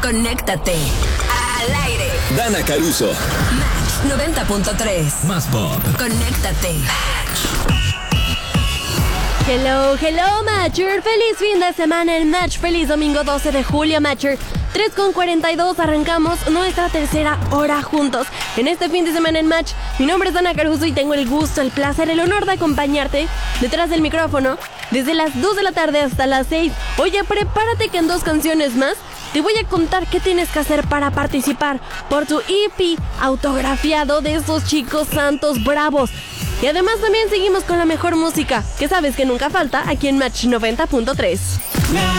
Conéctate al aire. Dana Caruso. Match 90.3. Más pop. Conéctate. Hello, Matcher. Feliz fin de semana en Match. Feliz domingo 12 de julio, Matcher. 3:42 arrancamos nuestra tercera hora juntos. En este fin de semana en Match, mi nombre es Dana Caruso y tengo el gusto, el placer, el honor de acompañarte detrás del micrófono desde las 2 de la tarde hasta las 6. Oye, prepárate que en 2 canciones más te voy a contar qué tienes que hacer para participar por tu EP autografiado de esos chicos santos bravos. Y además también seguimos con la mejor música, que sabes que nunca falta aquí en Match 90.3.